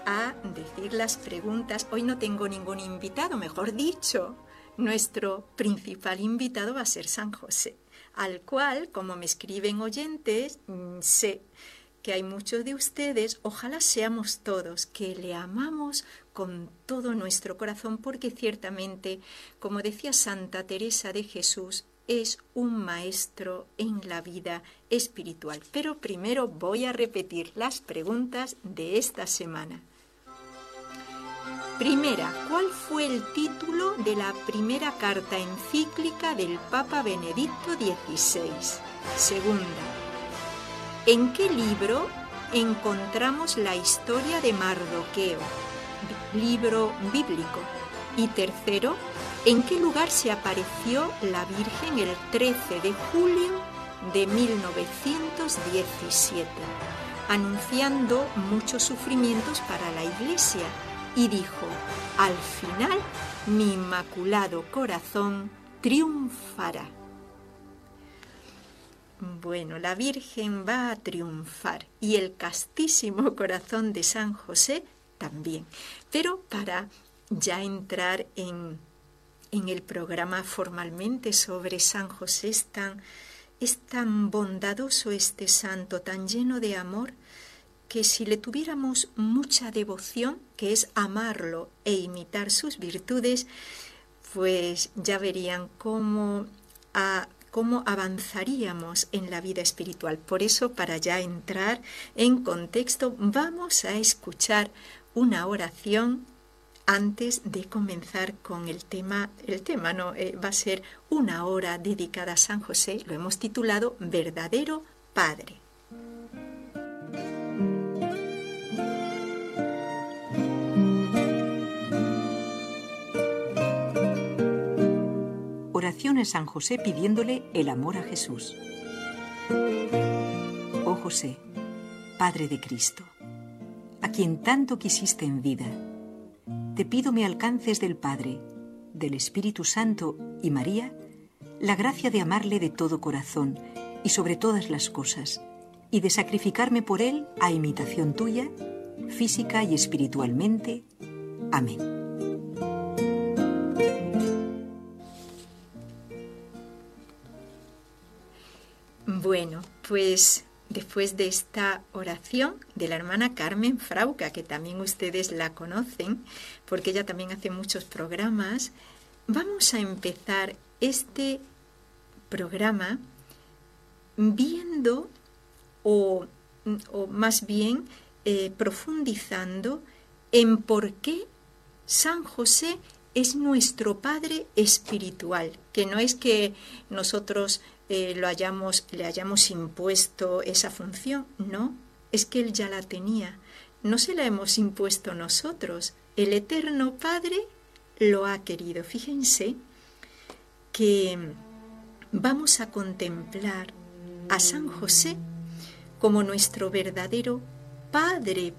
a decir las preguntas. Hoy no tengo ningún invitado, mejor dicho, nuestro principal invitado va a ser San José, al cual, como me escriben oyentes, sé que hay muchos de ustedes, ojalá seamos todos, que le amamos con todo nuestro corazón, porque ciertamente, como decía Santa Teresa de Jesús, es un maestro en la vida espiritual. Pero primero voy a repetir las preguntas de esta semana. Primera, ¿cuál fue el título de la primera carta encíclica del Papa Benedicto XVI? Segunda, ¿en qué libro encontramos la historia de Mardoqueo? Libro bíblico. Y tercero, ¿en qué lugar se apareció la Virgen el 13 de julio de 1917, anunciando muchos sufrimientos para la Iglesia? Y dijo, al final, mi inmaculado corazón triunfará. Bueno, la Virgen va a triunfar y el castísimo corazón de San José también. Pero para ya entrar en el programa formalmente sobre San José, es tan bondadoso este santo, tan lleno de amor, que si le tuviéramos mucha devoción, que es amarlo e imitar sus virtudes, pues ya verían cómo avanzaríamos en la vida espiritual. Por eso, para ya entrar en contexto, vamos a escuchar una oración antes de comenzar con el tema. Va a ser una hora dedicada a San José, lo hemos titulado Verdadero Padre. Oración a San José pidiéndole el amor a Jesús. Oh José, Padre de Cristo, a quien tanto quisiste en vida, te pido me alcances del Padre, del Espíritu Santo y María, la gracia de amarle de todo corazón y sobre todas las cosas, y de sacrificarme por él a imitación tuya, física y espiritualmente. Amén. Bueno, pues después de esta oración de la hermana Carmen Frauca, que también ustedes la conocen, porque ella también hace muchos programas, vamos a empezar este programa viendo o más bien profundizando en por qué San José es nuestro Padre espiritual, que no es que nosotros le hayamos impuesto esa función, no, es que Él ya la tenía, no se la hemos impuesto nosotros, el Eterno Padre lo ha querido. Fíjense que vamos a contemplar a San José como nuestro verdadero Padre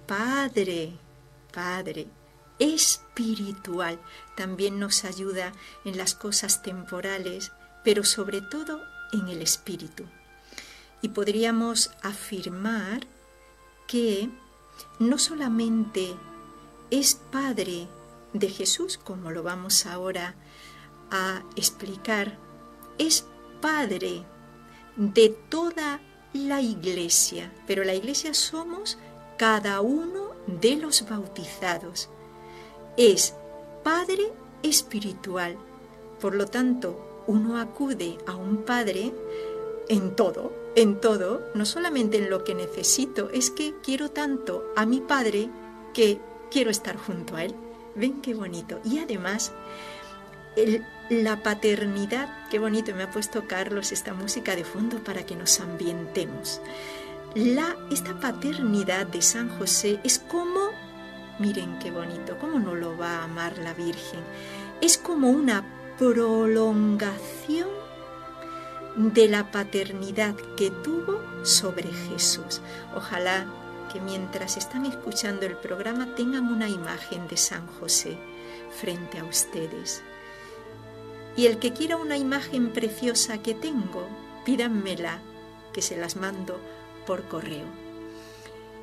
espiritual. También nos ayuda en las cosas temporales, pero sobre todo en el espíritu. Y podríamos afirmar que no solamente es Padre de Jesús, como lo vamos ahora a explicar, es Padre de toda la Iglesia, pero la Iglesia somos cada uno de los bautizados. Es Padre espiritual, por lo tanto, uno acude a un Padre en todo, no solamente en lo que necesito, es que quiero tanto a mi Padre que quiero estar junto a Él. ¿Ven qué bonito? Y además, la paternidad, qué bonito, me ha puesto Carlos esta música de fondo para que nos ambientemos. Esta paternidad de San José es como, miren qué bonito, cómo no lo va a amar la Virgen, es como una prolongación de la paternidad que tuvo sobre Jesús. Ojalá que mientras están escuchando el programa tengan una imagen de San José frente a ustedes. Y el que quiera una imagen preciosa que tengo, pídanmela, que se las mando por correo.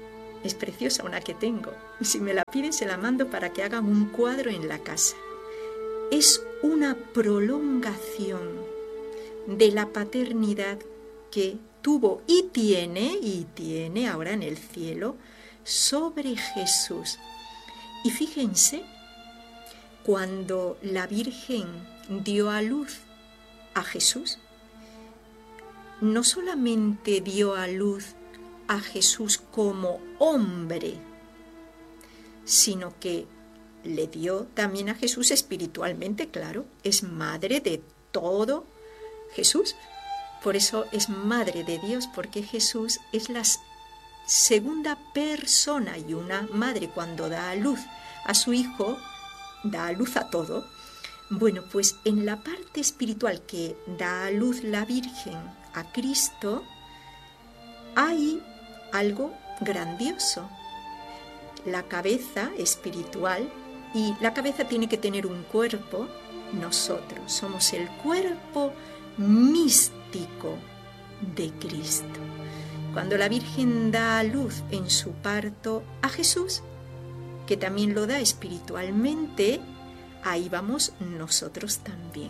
es preciosa una que tengo. Si me la piden, se la mando para que hagan un cuadro en la casa. Es una prolongación de la paternidad que tuvo y tiene ahora en el cielo sobre Jesús. Y fíjense, cuando la Virgen dio a luz a Jesús, no solamente dio a luz a Jesús como hombre, sino que le dio también a Jesús espiritualmente, claro, es madre de todo Jesús. Por eso es madre de Dios, porque Jesús es la segunda persona, y una madre cuando da a luz a su hijo, da a luz a todo. Bueno, pues en la parte espiritual que da a luz la Virgen a Cristo, hay algo grandioso. La cabeza espiritual, y la cabeza tiene que tener un cuerpo. Nosotros somos el cuerpo místico de Cristo. Cuando la Virgen da a luz en su parto a Jesús, que también lo da espiritualmente, ahí vamos nosotros también.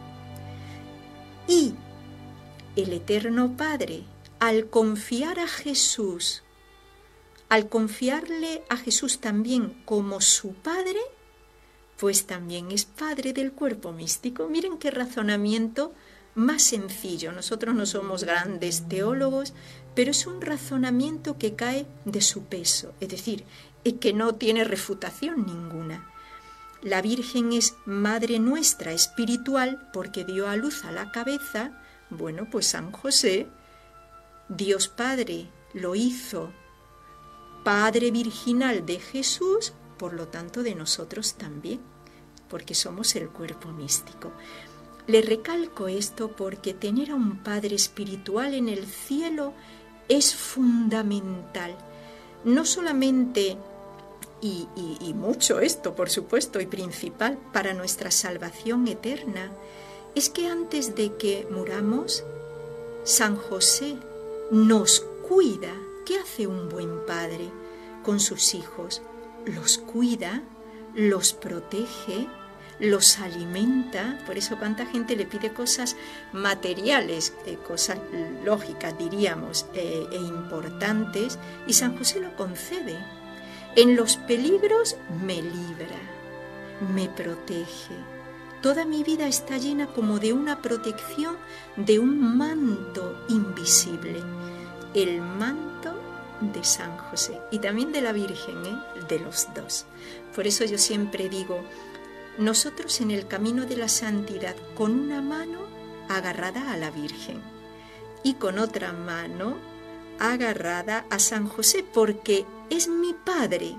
Y el Eterno Padre, al confiar a Jesús, al confiarle a Jesús también como su Padre, pues también es Padre del cuerpo místico. Miren qué razonamiento más sencillo. Nosotros no somos grandes teólogos, pero es un razonamiento que cae de su peso, es decir, que no tiene refutación ninguna. La Virgen es Madre nuestra espiritual porque dio a luz a la cabeza. Bueno, pues San José, Dios Padre, lo hizo Padre virginal de Jesús, por lo tanto de nosotros también, porque somos el cuerpo místico. Le recalco esto porque tener a un Padre espiritual en el cielo es fundamental. No solamente, y mucho esto, por supuesto, y principal para nuestra salvación eterna, es que antes de que muramos, San José nos cuida. ¿Qué hace un buen padre con sus hijos? Los cuida, los protege, los alimenta. Por eso cuánta gente le pide cosas materiales, cosas lógicas diríamos, e importantes, y San José lo concede. En los peligros me libra, me protege. Toda mi vida está llena como de una protección, de un manto invisible. El manto de San José y también de la Virgen, de los dos. Por eso yo siempre digo, nosotros en el camino de la santidad, con una mano agarrada a la Virgen y con otra mano agarrada a San José, porque es mi Padre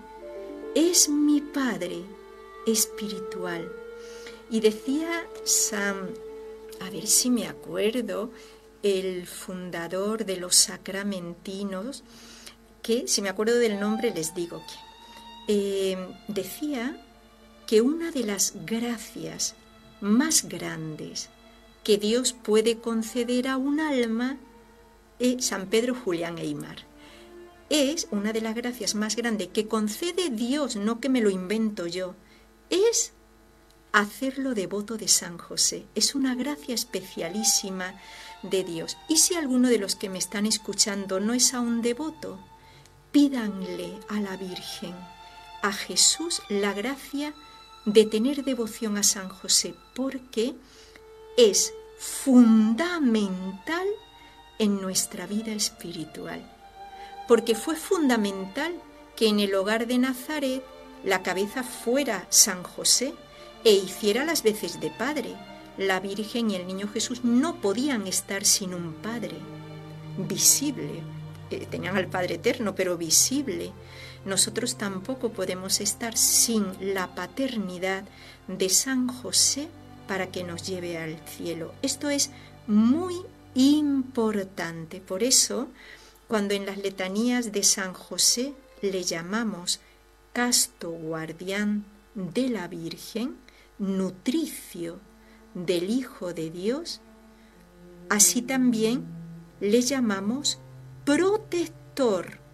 espiritual. Y decía a ver si me acuerdo, el fundador de los sacramentinos, que si me acuerdo del nombre les digo que decía que una de las gracias más grandes que Dios puede conceder a un alma, San Pedro Julián Aymar, es una de las gracias más grandes que concede Dios, no que me lo invento yo, es hacerlo devoto de San José. Es una gracia especialísima de Dios. Y si alguno de los que me están escuchando no es aún devoto, pídanle a la Virgen, a Jesús, la gracia de tener devoción a San José, porque es fundamental en nuestra vida espiritual. Porque fue fundamental que en el hogar de Nazaret la cabeza fuera San José e hiciera las veces de padre. La Virgen y el Niño Jesús no podían estar sin un Padre visible. Tenían al Padre eterno, pero visible. Nosotros tampoco podemos estar sin la paternidad de San José para que nos lleve al cielo. Esto es muy importante. Por eso, cuando en las letanías de San José le llamamos casto guardián de la Virgen, nutricio del Hijo de Dios, así también le llamamos protector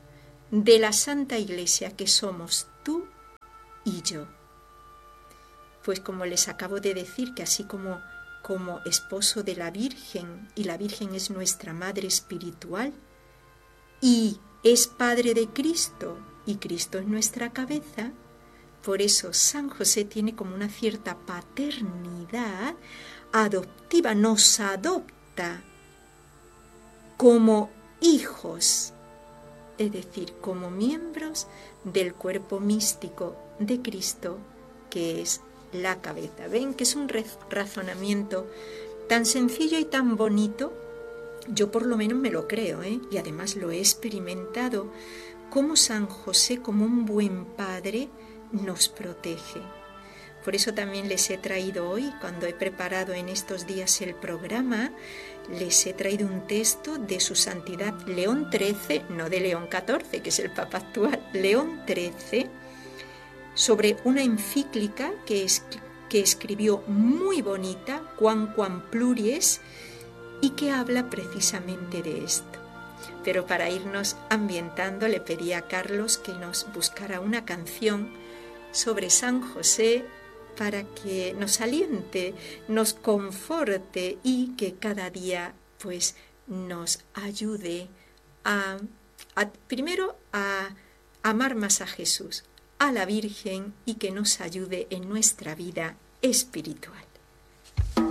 de la Santa Iglesia que somos tú y yo. Pues como les acabo de decir, que así como esposo de la Virgen, y la Virgen es nuestra Madre espiritual, y es Padre de Cristo, y Cristo es nuestra cabeza, por eso San José tiene como una cierta paternidad adoptiva, nos adopta como hijos, es decir, como miembros del cuerpo místico de Cristo, que es la cabeza. ¿Ven que es un razonamiento tan sencillo y tan bonito? Yo por lo menos me lo creo, y además lo he experimentado, cómo San José, como un buen padre, nos protege. Por eso también les he traído hoy, cuando he preparado en estos días el programa, les he traído un texto de su santidad León XIII, no de León XIV, que es el Papa actual, León XIII, sobre una encíclica que escribió muy bonita, Quam Pluries, y que habla precisamente de esto. Pero para irnos ambientando, le pedí a Carlos que nos buscara una canción sobre San José para que nos aliente, nos conforte y que cada día pues nos ayude primero a amar más a Jesús, a la Virgen, y que nos ayude en nuestra vida espiritual.